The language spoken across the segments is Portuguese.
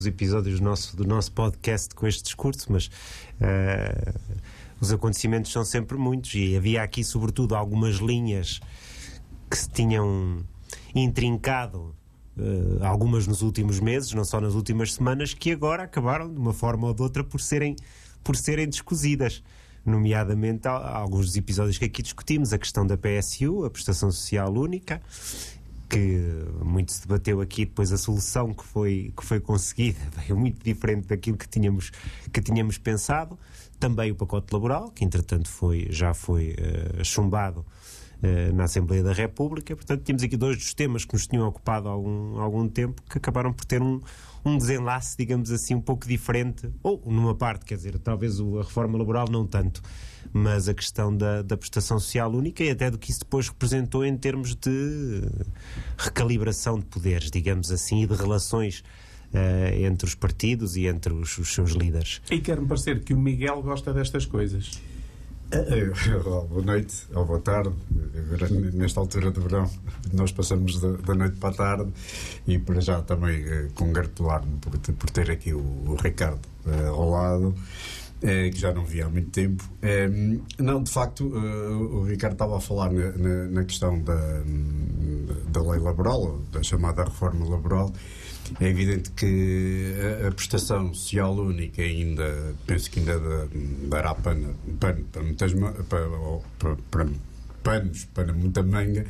episódios do nosso podcast com este discurso, mas os acontecimentos são sempre muitos e havia aqui sobretudo algumas linhas que se tinham intrincado, algumas nos últimos meses, não só nas últimas semanas, que agora acabaram de uma forma ou de outra por serem descosidas, nomeadamente alguns dos episódios que aqui discutimos, a questão da PSU, a Prestação Social Única, que muito se debateu aqui, depois a solução que foi conseguida veio muito diferente daquilo que tínhamos pensado. Também o pacote laboral, que entretanto já foi chumbado na Assembleia da República. Portanto, tínhamos aqui dois dos temas que nos tinham ocupado há algum tempo, que acabaram por ter um desenlace, digamos assim, um pouco diferente, ou numa parte, quer dizer, talvez a reforma laboral não tanto, mas a questão da prestação social única e até do que isso depois representou em termos de recalibração de poderes, digamos assim, e de relações entre os partidos e entre os seus líderes. E quer-me parecer que o Miguel gosta destas coisas. Boa noite, ou boa tarde. Agora, nesta altura do verão, nós passamos da noite para a tarde, e para já também congratular-me por ter aqui o Ricardo ao lado, que já não via há muito tempo. Não, de facto, o Ricardo estava a falar na questão da lei laboral, da chamada reforma laboral. É evidente que a prestação social única penso que ainda dará pano para muitas para muita manga,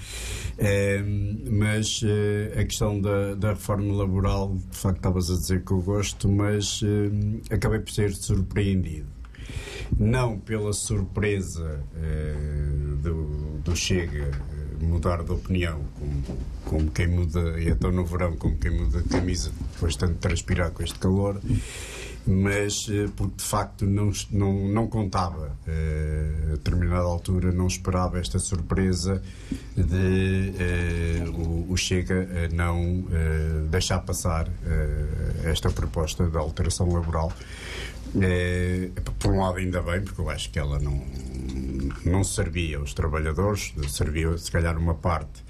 mas a questão da reforma laboral, de facto estavas a dizer que eu gosto, mas acabei por ser surpreendido. Não pela surpresa do Chega mudar de opinião, como quem muda, e então no verão, como quem muda de camisa depois de tanto transpirar com este calor, mas porque de facto não contava, a determinada altura não esperava esta surpresa de o Chega não deixar passar esta proposta de alteração laboral. Por um lado ainda bem, porque eu acho que ela não servia aos trabalhadores, servia se calhar uma parte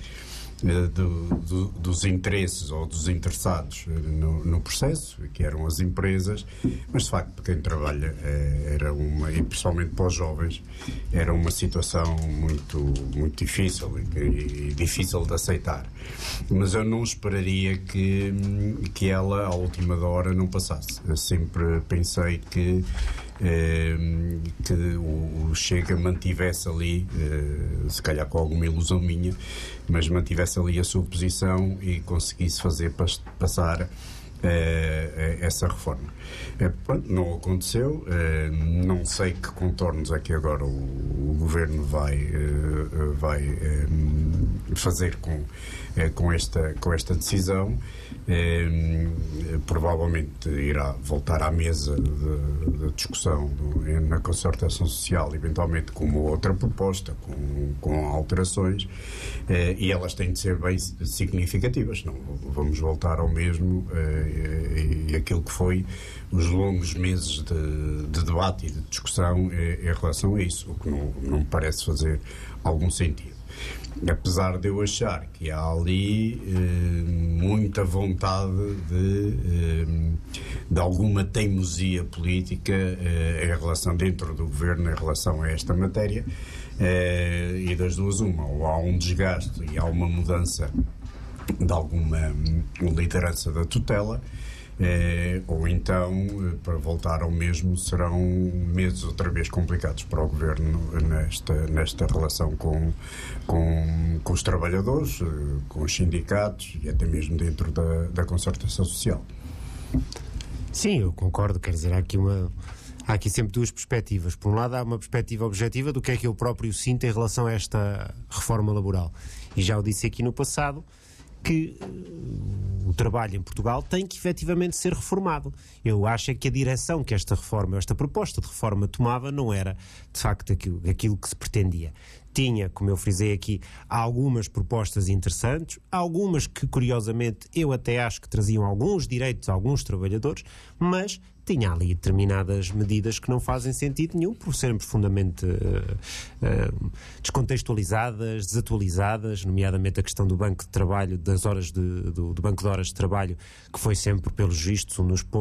dos interesses ou dos interessados no processo, que eram as empresas, mas de facto para quem trabalha e principalmente para os jovens, era uma situação muito, muito difícil e difícil de aceitar. Mas eu não esperaria que ela à última hora não passasse. Eu sempre pensei que o Chega mantivesse ali, se calhar com alguma ilusão minha, mas mantivesse ali a sua posição e conseguisse fazer passar essa reforma. Pronto, não aconteceu. Não sei que contornos é que agora o Governo vai fazer com esta decisão. Provavelmente irá voltar à mesa de discussão na concertação social, eventualmente com uma outra proposta, com alterações, e elas têm de ser bem significativas. Não vamos voltar ao mesmo, e aquilo que foi os longos meses de debate e de discussão em relação a isso, o que não me parece fazer algum sentido. Apesar de eu achar que há ali muita vontade de alguma teimosia política em relação, dentro do Governo, em relação a esta matéria, e das duas uma, ou há um desgaste e há uma mudança de alguma liderança da tutela, ou então, para voltar ao mesmo, serão meses outra vez complicados para o Governo nesta relação com os trabalhadores, com os sindicatos e até mesmo dentro da concertação social. Sim, eu concordo. Quer dizer, há aqui sempre duas perspectivas. Por um lado, há uma perspectiva objetiva do que é que eu próprio sinto em relação a esta reforma laboral. E já o disse aqui no passado, que o trabalho em Portugal tem que efetivamente ser reformado. Eu acho que a direção que esta proposta de reforma tomava não era, de facto, aquilo que se pretendia. tinha, como eu frisei aqui, algumas propostas interessantes, algumas que, curiosamente, eu até acho que traziam alguns direitos a alguns trabalhadores, mas tinha ali determinadas medidas que não fazem sentido nenhum, por serem profundamente descontextualizadas, desatualizadas, nomeadamente a questão do banco de trabalho, das horas do banco de horas de trabalho, que foi sempre, pelos vistos, um